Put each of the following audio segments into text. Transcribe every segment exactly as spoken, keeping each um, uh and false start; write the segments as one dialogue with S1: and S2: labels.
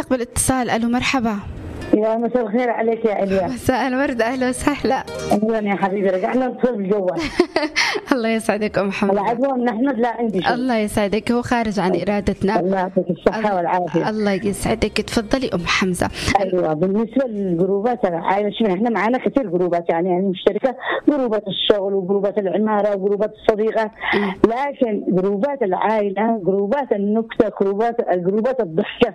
S1: نستقبل اتصال. ألو مرحبا.
S2: يا مساء الخير عليك يا عليا.
S1: مساء الورد، أهلا وسهلا.
S2: أهلا يا حبيبي، رجعنا نتصل بالجوال.
S1: الله يسعدك أم محمد.
S2: العدوى من أحمد لا عندي شيء.
S1: الله يسعدك، هو خارج عن إرادتنا.
S2: الله يعطيك الصحة والعافية.
S1: الله يسعدك، تفضلي أم حمزة.
S2: أيوة، بالنسبة للجروبات العائلة إحنا معانا كثير جروبات، يعني يعني مشتركة، جروبات الشغل وجروبات العمارة وجروبات الصديقة، لكن جروبات العائلة، جروبات النكتة، جروبات جروبات الضحكة،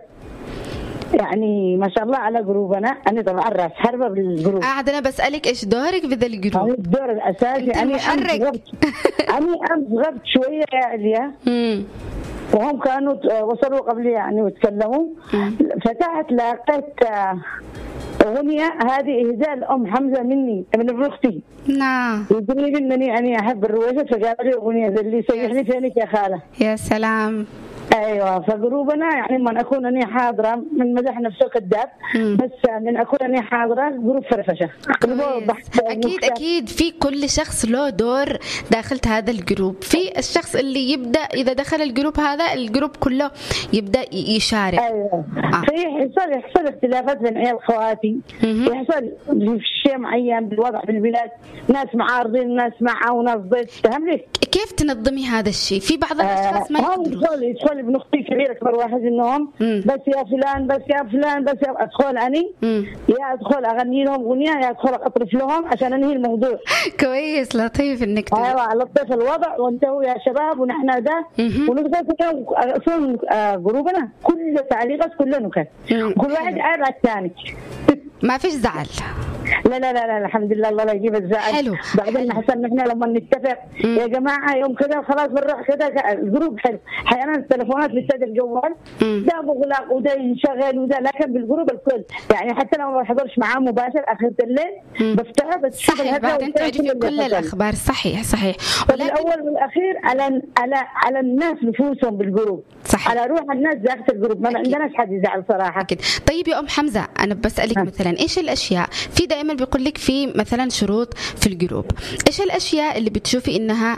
S2: يعني ما شاء الله على جروبنا. أنا طبعا راس حربة بالجروب.
S1: قاعدة أنا بسألك إيش دورك بذا الجروب؟
S2: أنا الدور الأساسي. أنا أمس غبت أنا أمس غبت شوية يا عليا، وهم كانوا وصلوا قبلي يعني وتكلموا. فتحت لقيت أغنية، هذه إهداء لأم حمزة مني من ابن أختي.
S1: نعم.
S2: يقول لي إنني أنا أحب الرويشة، فقال لي أغنية اللي سيحني فينك يا خالة.
S1: يا سلام.
S2: ايوه، فجروبنا يعني من اكون اني حاضره، من مدح نفسه كذاب، بس من اكون اني حاضره جروب فرفشه.
S1: اكيد اكيد في كل شخص له دور داخل هذا الجروب. في الشخص اللي يبدا اذا دخل الجروب هذا الجروب كله يبدا يشارك.
S2: ايوه آه. في يحصل يحصل اختلافات بين عيال خواتي، يحصل في شيء معين بالوضع بالبلاد، ناس معارضين ناس معه وناس ضد. فهمتي
S1: كيف تنظمي هذا الشيء؟ في بعض الاشخاص ما
S2: يقدروا. ابن اختي كبير اكبر واحد منهم، بس يا فلان بس يا فلان بس يا ادخل اني مم. يا ادخل اغني لهم اغنيه، يا ادخل اطرف لهم عشان انهي الموضوع.
S1: كويس، لطيف انك
S2: ايوه على لطيف الوضع، وانتوا يا شباب ونحن ده ونقدر اصلا جروبنا كل تعليقات كله نكت، كل واحد قاعد على الثاني.
S1: ما فيش زعل.
S2: لا لا لا لا الحمد لله، الله لا يجيب الزعل.
S1: حلو.
S2: بعدين حسن نحن لما نتفق مم. يا جماعه يوم كذا خلاص بنروح كذا، الجروب حلو. احيانا التليفونات بتسد الجوال، ده مغلق وده ينشغل وده، لكن بالجروب الكل يعني حتى لو ما بحضرش معاه مباشر اخر الليل بفتحه بس.
S1: صحيح، بعدين تعرفي كل الاخبار. صحيح صحيح.
S2: ولكن الاول والاخير على على على الناس نفوسهم بالجروب.
S1: صحيح.
S2: على روح الناس داخل الجروب، ما عندناش حد يزعل صراحه.
S1: أكيد. طيب يا ام حمزه، انا بسالك ها. مثلا ايش الاشياء، في دائما بيقول لك في مثلا شروط في الجروب، ايش الاشياء اللي بتشوفي انها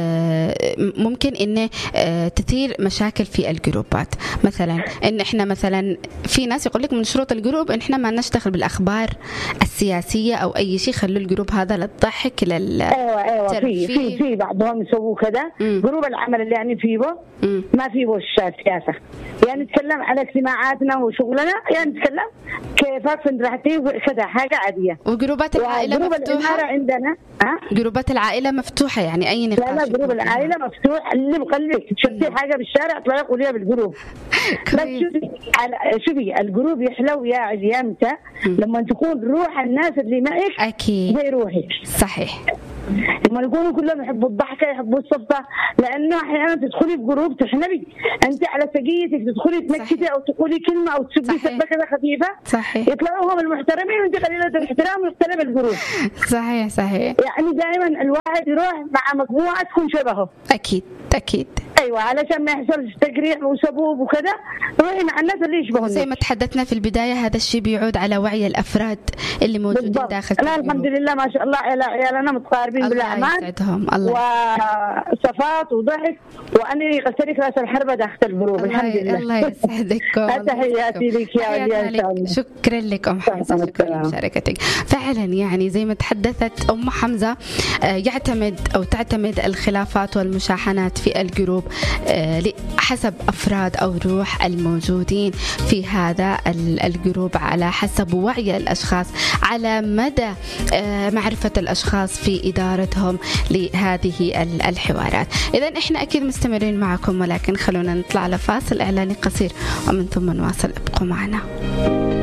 S1: ممكن ان تثير مشاكل في الجروبات؟ مثلا ان احنا مثلا في ناس يقول لك من شروط الجروب ان احنا ما نشتغل بالاخبار السياسيه او اي شيء، خلوا الجروب هذا للضحك لل
S2: ايوه ايوه في في في بعضهم يسووا كذا. جروب العمل اللي يعني فيه مم. ما فيه وش سياسه، يعني نتكلم على اجتماعاتنا وشغلنا، يعني نتكلم كيفك فين رحتي كذا، حاجه عاديه.
S1: وجروبات العائله مفتوحه
S2: عندنا. ها
S1: جروبات العائله مفتوحه، يعني اي نقاش.
S2: لا لا جروب العائله مفتوح، اللي بقلبك تشوفي حاجه بالشارع طلعي قوليها بالجروب. بس شوفي شوفي الجروب يحلو يا عليامته لما تكون روح الناس اللي معك
S1: اكيد
S2: زي روحك.
S1: صحيح.
S2: لما يكونوا كلهم يحبوا الضحكه يحبوا الصفه، لانه احيانا تدخلي في جروب تحنبي انت على سجيتك، تدخلي تنكدي او تقولي كلمه او تسبي سبه كذا خفيفه.
S1: صحيح.
S2: يطلعوا هم المحترمين وانت قليله الاحترام ويختلف الجروب.
S1: صحيح صحيح.
S2: يعني دائما الواحد يروح مع مجموعه تكون شبهه.
S1: اكيد اكيد.
S2: ايوه علشان ما يحصلش تجريح وسبوب وكذا، روحي مع الناس اللي يشبهون.
S1: زي ما تحدثنا في البدايه، هذا الشيء بيعود على وعي الافراد اللي موجودين بالضبط. داخل
S2: لا الحمد لله ما شاء الله عيالنا متقاربين بالاعمال وصفات وضحك، واني قلت راس الحربه داخل الجروب. الحمد لله.
S1: الله يسعدكم.
S2: تحياتي لك يا وليا.
S1: شكرا لك ام حمزه، شكرا لمشاركتك. فعلا يعني زي ما تحدثت ام حمزه، يعتمد او تعتمد الخلافات والمشاحنات في الجروب حسب افراد او روح الموجودين في هذا الجروب، على حسب وعي الاشخاص، على مدى معرفه الاشخاص في ادارتهم لهذه الحوارات. اذا احنا اكيد مستمرين معكم، ولكن خلونا نطلع على فاصل اعلاني قصير ومن ثم نواصل. ابقوا معنا.